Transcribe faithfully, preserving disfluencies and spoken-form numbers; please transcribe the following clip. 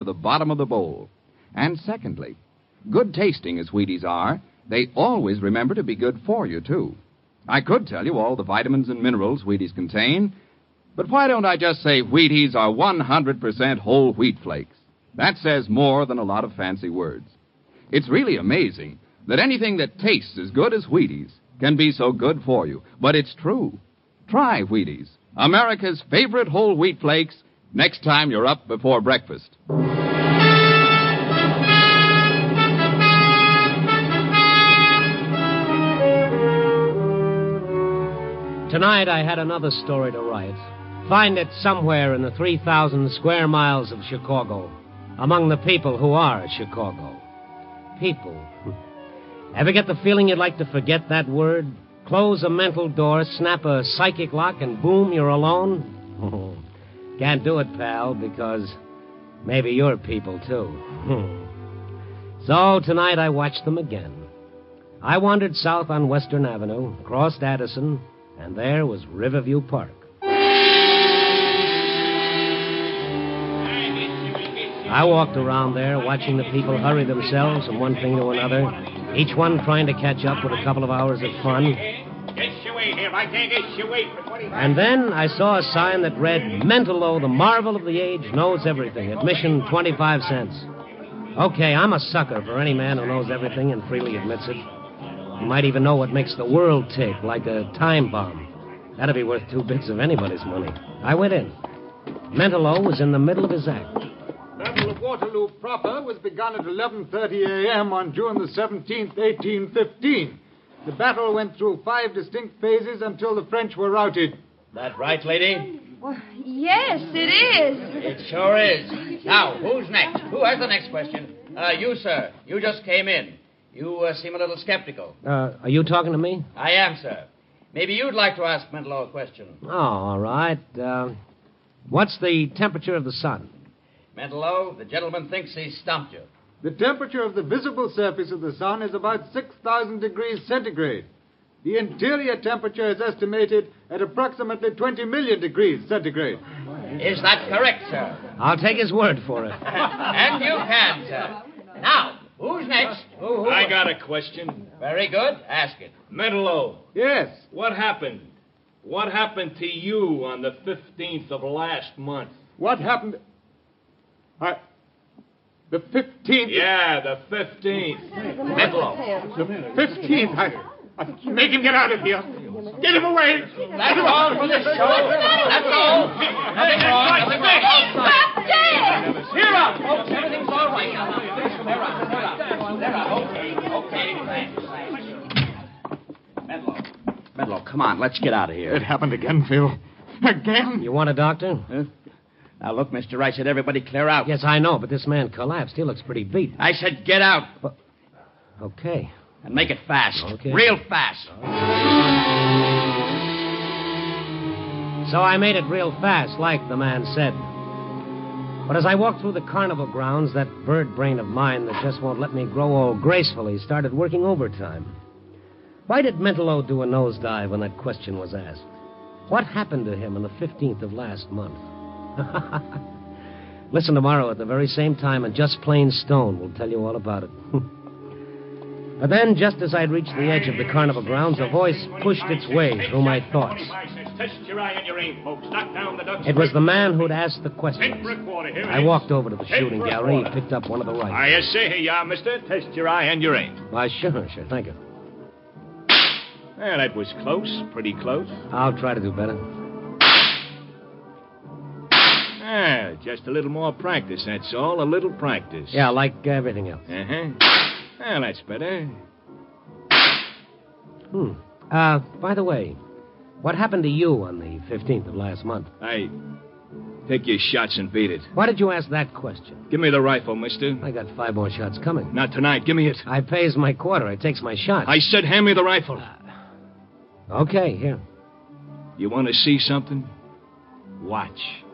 the bottom of the bowl. And secondly, good tasting as Wheaties are, they always remember to be good for you, too. I could tell you all the vitamins and minerals Wheaties contain, but why don't I just say Wheaties are one hundred percent whole wheat flakes? That says more than a lot of fancy words. It's really amazing that anything that tastes as good as Wheaties can be so good for you. But it's true. Try Wheaties, America's favorite whole wheat flakes, next time you're up before breakfast. Tonight I had another story to write. Find it somewhere in the three thousand square miles of Chicago, among the people who are Chicago. People. Ever get the feeling you'd like to forget that word? Close a mental door, snap a psychic lock, and boom, you're alone? Can't do it, pal, because maybe you're people, too. So tonight I watched them again. I wandered south on Western Avenue, crossed Addison, and there was Riverview Park. I walked around there, watching the people hurry themselves from one thing to another, each one trying to catch up with a couple of hours of fun. And then I saw a sign that read, Mentalo, the marvel of the age, knows everything. Admission twenty-five cents. Okay, I'm a sucker for any man who knows everything and freely admits it. He might even know what makes the world tick, like a time bomb. That'd be worth two bits of anybody's money. I went in. Mentalo was in the middle of his act. Battle of Waterloo proper was begun at eleven thirty a.m. on June the seventeenth, eighteen fifteen. The battle went through five distinct phases until the French were routed. That right, lady? Well, yes, it is. It sure is. Now, who's next? Who has the next question? Uh, you, sir. You just came in. You uh, seem a little skeptical. Uh, are you talking to me? I am, sir. Maybe you'd like to ask Mentalo a question. Oh, all right. Uh, what's the temperature of the sun? Mentalo, the gentleman thinks he's stumped you. The temperature of the visible surface of the sun is about six thousand degrees centigrade. The interior temperature is estimated at approximately twenty million degrees centigrade. Is that correct, sir? I'll take his word for it. And you can, sir. Now, who's next? Who, who? I got a question. Very good. Ask it. Mentalo. Yes. What happened? What happened to you on the fifteenth of last month? What happened? I... The fifteenth? Yeah, the fifteenth. Mentalo. The fifteenth. I... I... Make him get out of here. Get him away. That's all for this show. That's all. Nothing wrong. Nothing wrong. Stop dead! Cheer up, folks. Everything's all right now. They're up. They're up. They're up. Okay. Okay. Thanks. Mentalo. Mentalo, come on. Let's get out of here. It happened again, Phil. Again? You want a doctor? Huh? Now, look, Mister Rice, said everybody clear out. Yes, I know, but this man collapsed. He looks pretty beat. I said get out. But... Okay. And make it fast. Okay. Real fast. So I made it real fast, like the man said. But as I walked through the carnival grounds, that bird brain of mine that just won't let me grow old gracefully started working overtime. Why did Mentalo do a nosedive when that question was asked? What happened to him on the fifteenth of last month? Listen tomorrow at the very same time, and Just Plain Stone will tell you all about it. But then, just as I'd reached the edge of the carnival grounds, a voice pushed its way through my thoughts. Test your eye and your aim, folks. Knock down the ducks. It was the man who'd asked the questions. I walked over to the shooting gallery and picked up one of the rifles. I say, here you are, mister. Test your eye and your aim. Why, sure, sure. Thank you. Well, that was close. Pretty close. I'll try to do better. Ah, just a little more practice, that's all. A little practice. Yeah, like everything else. Uh-huh. Well, that's better. Hmm. Uh, by the way, what happened to you on the fifteenth of last month? I... Take your shots and beat it. Why did you ask that question? Give me the rifle, mister. I got five more shots coming. Not tonight. Give me it. I pays my quarter. I takes my shots. I said hand me the rifle. Uh, okay, here. You want to see something? Watch.